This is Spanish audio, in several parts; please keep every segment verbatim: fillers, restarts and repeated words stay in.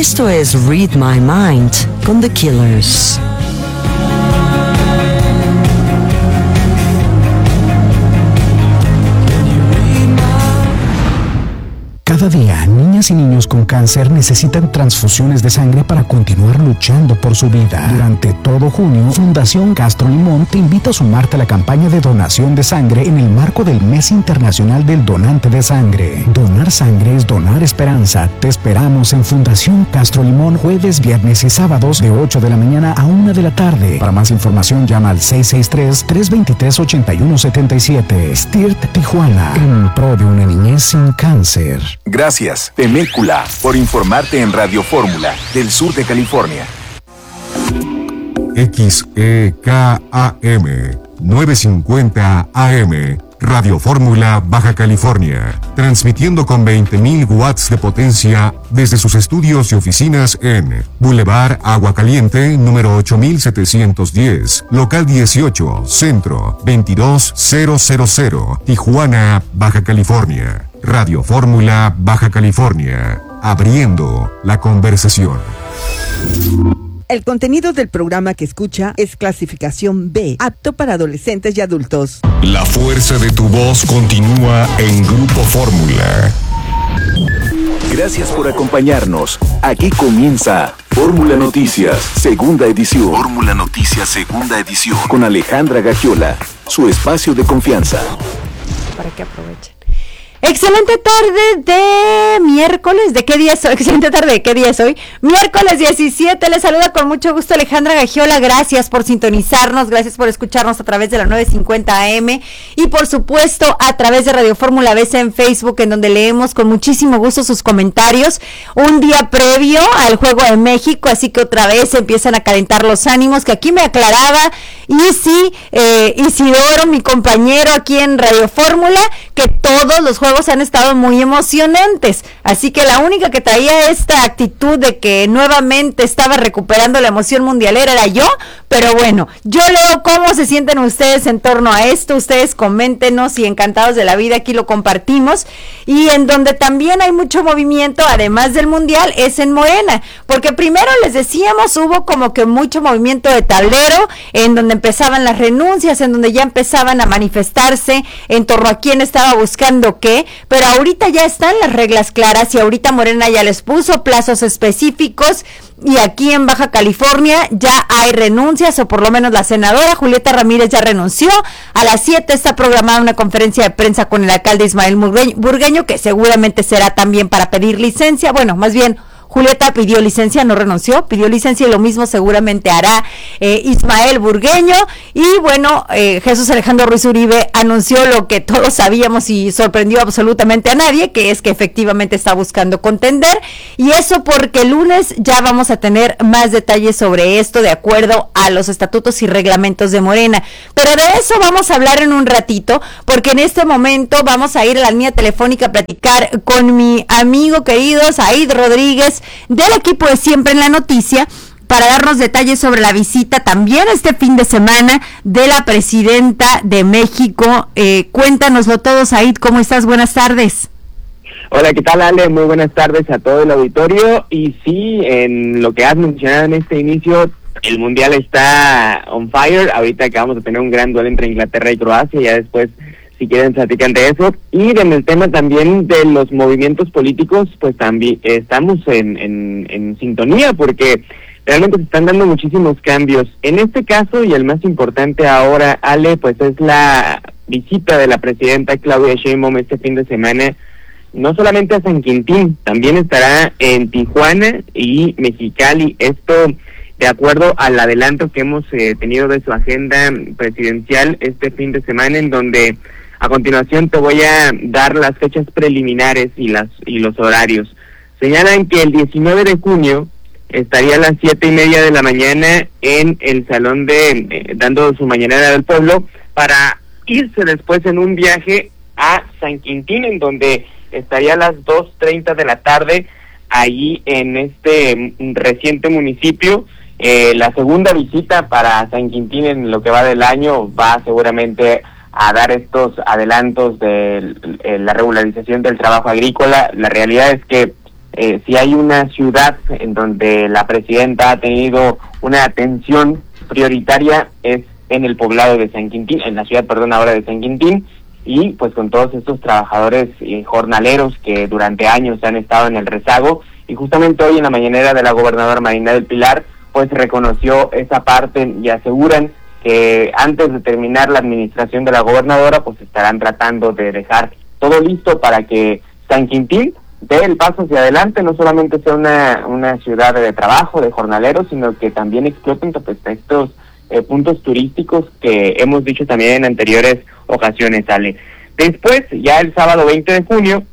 Esto es Read My Mind con The Killers. Cada día, niñas y niños con cáncer necesitan transfusiones de sangre para continuar luchando por su vida. Durante todo junio, Fundación Castro Limón te invita a sumarte a la campaña de donación de sangre en el marco del Mes Internacional del Donante de Sangre. Donar sangre es donar esperanza. Te esperamos en Fundación Castro Limón jueves, viernes y sábados de ocho de la mañana a una de la tarde. Para más información llama al seis seis tres, tres dos tres, ocho uno siete siete. S T I R T Tijuana, en pro de una niñez sin cáncer. Gracias, Temécula, por informarte en Radio Fórmula, del sur de California. X E K A M, novecientos cincuenta A M, Radio Fórmula, Baja California, transmitiendo con veinte mil watts de potencia desde sus estudios y oficinas en Boulevard Agua Caliente, número ocho mil setecientos diez, local dieciocho, centro, veintidós mil, Tijuana, Baja California. Radio Fórmula, Baja California, abriendo la conversación. El contenido del programa que escucha es clasificación B, apto para adolescentes y adultos. La fuerza de tu voz continúa en Grupo Fórmula. Gracias por acompañarnos. Aquí comienza Fórmula Noticias, segunda edición. Fórmula Noticias, segunda edición. Con Alejandra Gagiola, su espacio de confianza. Para que aprovechen. Excelente tarde de miércoles, ¿de qué día es hoy? Excelente tarde, ¿de qué día es hoy? Miércoles diecisiete, les saluda con mucho gusto Alejandra Gagiola, gracias por sintonizarnos, gracias por escucharnos a través de la novecientos cincuenta A M y por supuesto a través de Radio Fórmula B C en Facebook, en donde leemos con muchísimo gusto sus comentarios, un día previo al Juego de México, así que otra vez empiezan a calentar los ánimos, que aquí me aclaraba Isi, eh, Isidoro, mi compañero aquí en Radio Fórmula, que todos los juegos han estado muy emocionantes, así que la única que traía esta actitud de que nuevamente estaba recuperando la emoción mundialera era yo, pero bueno, yo leo cómo se sienten ustedes en torno a esto, ustedes coméntenos y encantados de la vida aquí lo compartimos, y en donde también hay mucho movimiento, además del mundial, es en Morena, porque primero les decíamos, hubo como que mucho movimiento de tablero, en donde empezaban las renuncias, en donde ya empezaban a manifestarse en torno a quién estaba buscando qué, pero ahorita ya están las reglas claras y ahorita Morena ya les puso plazos específicos y aquí en Baja California ya hay renuncias, o por lo menos la senadora Julieta Ramírez ya renunció. A las siete está programada una conferencia de prensa con el alcalde Ismael Burgueño, que seguramente será también para pedir licencia, bueno, más bien Julieta pidió licencia, no renunció, pidió licencia y lo mismo seguramente hará eh, Ismael Burgueño. Y bueno, eh, Jesús Alejandro Ruiz Uribe anunció lo que todos sabíamos y sorprendió absolutamente a nadie, que es que efectivamente está buscando contender. Y eso porque el lunes ya vamos a tener más detalles sobre esto de acuerdo a los estatutos y reglamentos de Morena. Pero de eso vamos a hablar en un ratito, porque en este momento vamos a ir a la línea telefónica a platicar con mi amigo querido Said Rodríguez, del equipo de Siempre en la Noticia, para darnos detalles sobre la visita también este fin de semana de la presidenta de México. Eh, cuéntanoslo todo, Said, ¿cómo estás? Buenas tardes. Hola, ¿qué tal, Ale? Muy buenas tardes a todo el auditorio. Y sí, en lo que has mencionado en este inicio, el Mundial está on fire. Ahorita acabamos de tener un gran duelo entre Inglaterra y Croacia, ya después, si quieren, platican de eso. Y en el tema también de los movimientos políticos, pues también estamos en, en, en sintonía, porque realmente se están dando muchísimos cambios. En este caso, y el más importante ahora, Ale, pues es la visita de la presidenta Claudia Sheinbaum este fin de semana, no solamente a San Quintín, también estará en Tijuana y Mexicali. Esto de acuerdo al adelanto que hemos eh, tenido de su agenda presidencial este fin de semana, en donde a continuación te voy a dar las fechas preliminares y las y los horarios. Señalan que el diecinueve de junio estaría a las siete y media de la mañana en el salón de, eh, dando su mañanera del pueblo, para irse después en un viaje a San Quintín, en donde estaría a las dos treinta de la tarde, allí en este reciente municipio. Eh, la segunda visita para San Quintín en lo que va del año va seguramente a dar estos adelantos de la regularización del trabajo agrícola. La realidad es que eh, si hay una ciudad en donde la presidenta ha tenido una atención prioritaria es en el poblado de San Quintín, en la ciudad, perdón, ahora de San Quintín, y pues con todos estos trabajadores y jornaleros que durante años han estado en el rezago, y justamente hoy en la mañanera de la gobernadora Marina del Pilar, pues reconoció esa parte y aseguran que antes de terminar la administración de la gobernadora, pues estarán tratando de dejar todo listo para que San Quintín dé el paso hacia adelante, no solamente sea una, una ciudad de trabajo, de jornaleros, sino que también exploten pues, estos eh, puntos turísticos que hemos dicho también en anteriores ocasiones, Ale. Después, ya el sábado veinte de junio,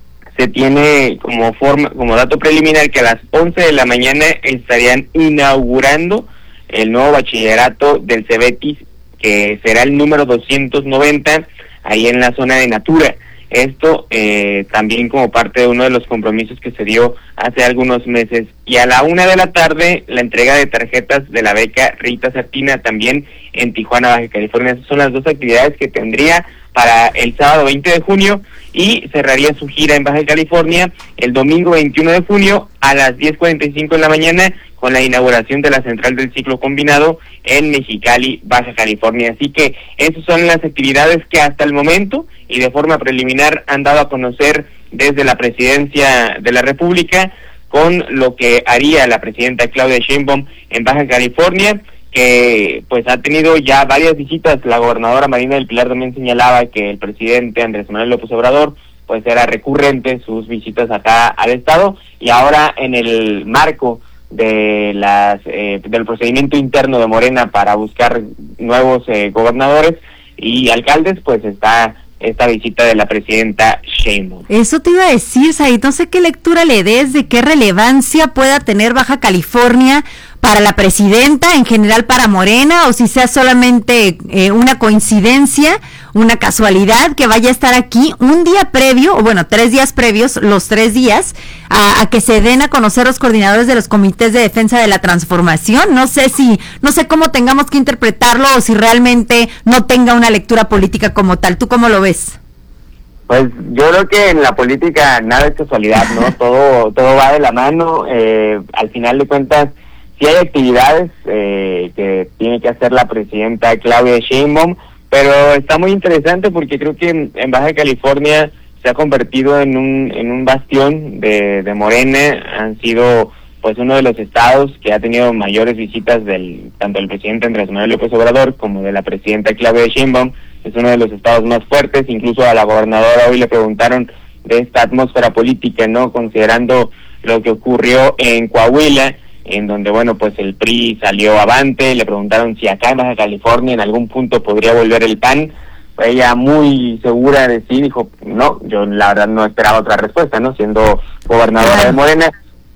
se tiene como forma, como dato preliminar que a las once de la mañana estarían inaugurando el nuevo bachillerato del Cebetis, que será el número doscientos noventa, ahí en la zona de Natura. Esto eh, también como parte de uno de los compromisos que se dio hace algunos meses. Y a la una de la tarde, la entrega de tarjetas de la beca Rita Sartina, también en Tijuana, Baja California. Esas son las dos actividades que tendría para el sábado veinte de junio, y cerraría su gira en Baja California el domingo veintiuno de junio a las diez cuarenta y cinco de la mañana, con la inauguración de la central del ciclo combinado en Mexicali, Baja California. Así que esas son las actividades que hasta el momento y de forma preliminar han dado a conocer desde la Presidencia de la República, con lo que haría la presidenta Claudia Sheinbaum en Baja California, que pues ha tenido ya varias visitas. La gobernadora Marina del Pilar también señalaba que el presidente Andrés Manuel López Obrador pues era recurrente sus visitas acá al estado, y ahora en el marco de las eh, del procedimiento interno de Morena para buscar nuevos eh, gobernadores y alcaldes, pues está esta visita de la presidenta Sheinbaum. Eso te iba a decir, Said, no sé qué lectura le des, de qué relevancia pueda tener Baja California para la presidenta, en general para Morena, o si sea solamente eh, una coincidencia, una casualidad que vaya a estar aquí un día previo, o bueno, tres días previos, los tres días, a, a que se den a conocer los coordinadores de los comités de defensa de la transformación. No sé si, no sé cómo tengamos que interpretarlo, o si realmente no tenga una lectura política como tal. ¿Tú cómo lo ves? Pues yo creo que en la política nada es casualidad, ¿no? todo todo va de la mano. Eh, al final de cuentas, sí hay actividades eh, que tiene que hacer la presidenta Claudia Sheinbaum, pero está muy interesante porque creo que en, en Baja California se ha convertido en un en un bastión de, de Morena. Han sido pues uno de los estados que ha tenido mayores visitas del tanto del presidente Andrés Manuel López Obrador como de la presidenta Claudia Sheinbaum. Es uno de los estados más fuertes. Incluso a la gobernadora hoy le preguntaron de esta atmósfera política, ¿no? Considerando lo que ocurrió en Coahuila, en donde, bueno, pues el P R I salió avante. Le preguntaron si acá en Baja California en algún punto podría volver el P A N. Ella muy segura de sí dijo, no, yo la verdad no esperaba otra respuesta, ¿no? Siendo gobernadora de Morena,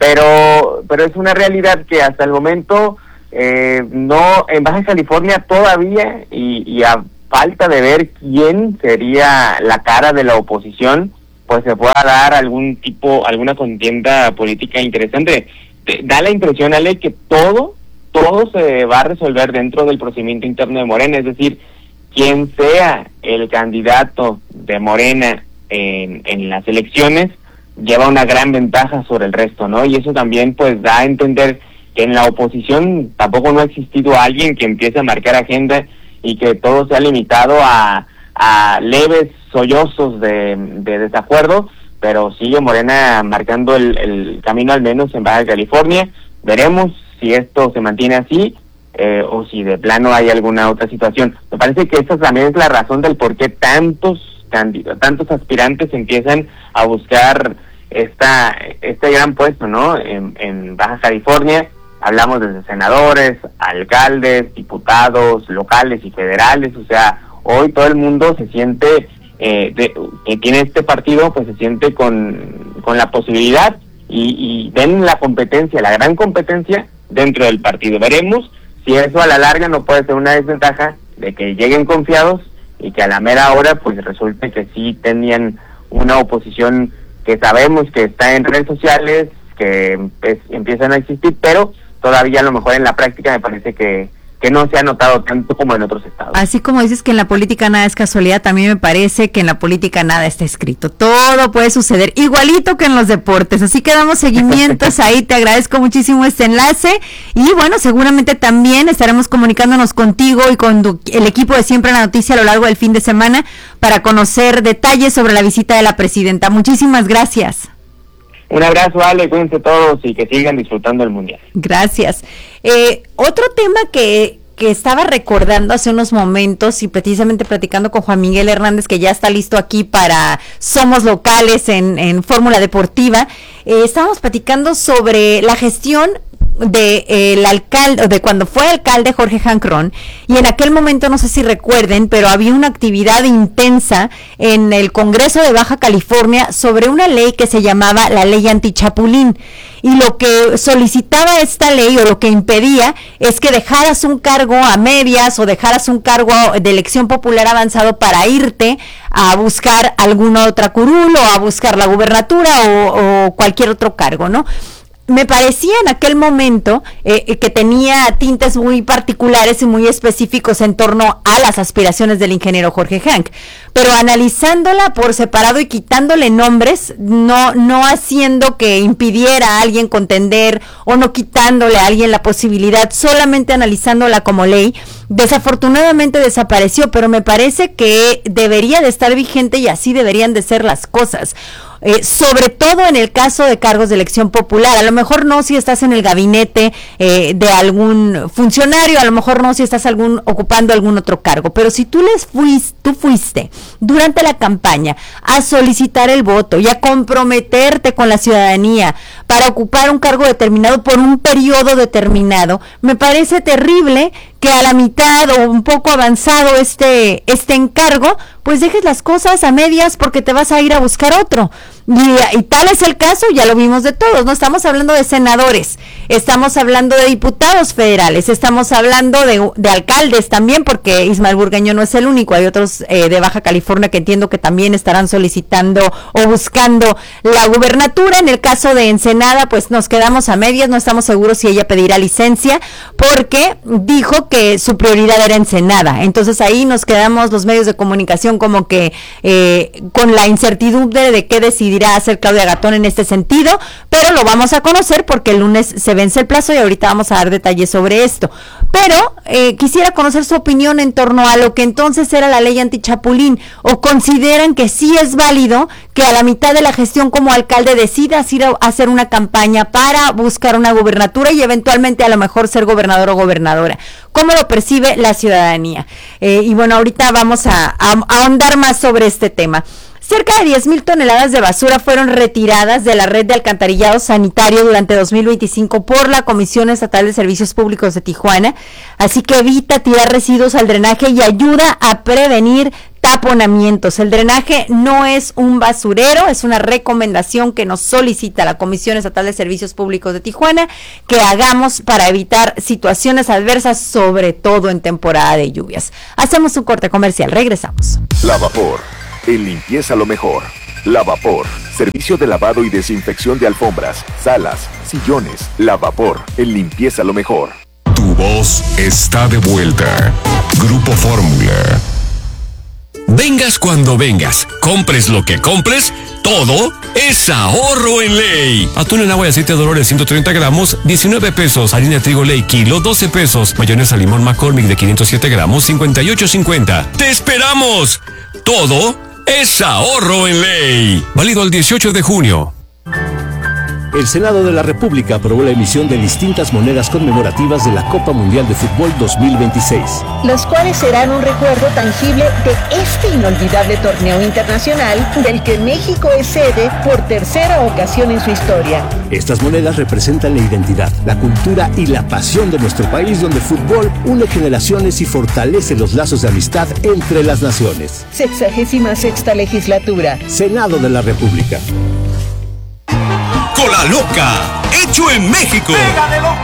pero pero es una realidad que hasta el momento eh, no, en Baja California todavía, y, y a falta de ver quién sería la cara de la oposición, pues se pueda dar algún tipo, alguna contienda política interesante. Da la impresión, Ale, que todo, todo se va a resolver dentro del procedimiento interno de Morena, es decir, quien sea el candidato de Morena en, en las elecciones lleva una gran ventaja sobre el resto, ¿no? Y eso también pues da a entender que en la oposición tampoco no ha existido alguien que empiece a marcar agenda y que todo se ha limitado a, a leves sollozos de, de desacuerdo, pero sigue Morena marcando el, el camino, al menos en Baja California. Veremos si esto se mantiene así eh, o si de plano hay alguna otra situación. Me parece que esa también es la razón del por qué tantos candidatos, tantos aspirantes empiezan a buscar esta este gran puesto, ¿no? En, en Baja California hablamos desde senadores, alcaldes, diputados locales y federales. O sea, hoy todo el mundo se siente Eh, de, que tiene este partido, pues se siente con, con la posibilidad y, y ven la competencia, la gran competencia dentro del partido. Veremos si eso a la larga no puede ser una desventaja de que lleguen confiados y que a la mera hora pues resulte que sí tenían una oposición que sabemos que está en redes sociales, que pues, empiezan a existir, pero todavía a lo mejor en la práctica me parece que que no se ha notado tanto como en otros estados. Así como dices que en la política nada es casualidad, también me parece que en la política nada está escrito. Todo puede suceder, igualito que en los deportes. Así que damos seguimientos ahí. Te agradezco muchísimo este enlace. Y bueno, seguramente también estaremos comunicándonos contigo y con tu, el equipo de Siempre la Noticia a lo largo del fin de semana para conocer detalles sobre la visita de la presidenta. Muchísimas gracias. Un abrazo, Ale, cuídense todos y que sigan disfrutando el Mundial. Gracias. Eh, otro tema que, que estaba recordando hace unos momentos y precisamente platicando con Juan Miguel Hernández, que ya está listo aquí para Somos Locales en, en Fórmula Deportiva, eh, estábamos platicando sobre la gestión de eh, el alcalde, de cuando fue alcalde Jorge Jancrón, y en aquel momento, no sé si recuerden, pero había una actividad intensa en el Congreso de Baja California sobre una ley que se llamaba la ley antichapulín, y lo que solicitaba esta ley o lo que impedía es que dejaras un cargo a medias o dejaras un cargo de elección popular avanzado para irte a buscar alguna otra curul o a buscar la gubernatura o, o cualquier otro cargo, ¿no? Me parecía en aquel momento eh, que tenía tintes muy particulares y muy específicos en torno a las aspiraciones del ingeniero Jorge Hank, pero analizándola por separado y quitándole nombres, no, no haciendo que impidiera a alguien contender o no quitándole a alguien la posibilidad, solamente analizándola como ley, desafortunadamente desapareció, pero me parece que debería de estar vigente y así deberían de ser las cosas. Eh, sobre todo en el caso de cargos de elección popular, a lo mejor no si estás en el gabinete eh, de algún funcionario, a lo mejor no si estás algún ocupando algún otro cargo, pero si tú les fuiste, tú fuiste durante la campaña a solicitar el voto y a comprometerte con la ciudadanía para ocupar un cargo determinado por un periodo determinado, me parece terrible que a la mitad o un poco avanzado este, este encargo, pues dejes las cosas a medias porque te vas a ir a buscar otro. Y, y tal es el caso, ya lo vimos de todos, no estamos hablando de senadores, estamos hablando de diputados federales, estamos hablando de, de alcaldes también, porque Ismael Burgueño no es el único, hay otros eh, de Baja California que entiendo que también estarán solicitando o buscando la gubernatura. En el caso de Ensenada, pues nos quedamos a medias, no estamos seguros si ella pedirá licencia, porque dijo que su prioridad era Ensenada, entonces ahí nos quedamos los medios de comunicación como que eh, con la incertidumbre de qué decidirá hacer Claudia Gatón en este sentido, pero lo vamos a conocer porque el lunes se vence el plazo y ahorita vamos a dar detalles sobre esto. Pero eh, quisiera conocer su opinión en torno a lo que entonces era la ley antichapulín, o consideran que sí es válido que a la mitad de la gestión como alcalde decidas ir a hacer una campaña para buscar una gubernatura y eventualmente a lo mejor ser gobernador o gobernadora. ¿Cómo lo percibe la ciudadanía? Eh, y bueno, ahorita vamos a, a, a ahondar más sobre este tema. Cerca de diez mil toneladas de basura fueron retiradas de la red de alcantarillado sanitario durante dos mil veinticinco por la Comisión Estatal de Servicios Públicos de Tijuana, así que evita tirar residuos al drenaje y ayuda a prevenir taponamientos. El drenaje no es un basurero, es una recomendación que nos solicita la Comisión Estatal de Servicios Públicos de Tijuana que hagamos para evitar situaciones adversas, sobre todo en temporada de lluvias. Hacemos un corte comercial, regresamos. Lavapor, en limpieza lo mejor. Lavapor, servicio de lavado y desinfección de alfombras, salas, sillones. Lavapor, en limpieza lo mejor. Tu voz está de vuelta. Grupo Fórmula. Vengas cuando vengas, compres lo que compres, todo es ahorro en Ley. Atún en agua y aceite de Dolores ciento treinta gramos, diecinueve pesos. Harina de trigo Ley kilo, doce pesos. Mayonesa limón McCormick de quinientos siete gramos, cincuenta y ocho cincuenta. ¡Te esperamos! Todo es ahorro en Ley. Válido el dieciocho de junio. El Senado de la República aprobó la emisión de distintas monedas conmemorativas de la Copa Mundial de Fútbol dos mil veintiséis. Los cuales serán un recuerdo tangible de este inolvidable torneo internacional del que México es sede por tercera ocasión en su historia. Estas monedas representan la identidad, la cultura y la pasión de nuestro país, donde el fútbol une generaciones y fortalece los lazos de amistad entre las naciones. Sexagésima sexta legislatura. Senado de la República. Cola Loca, hecho en México.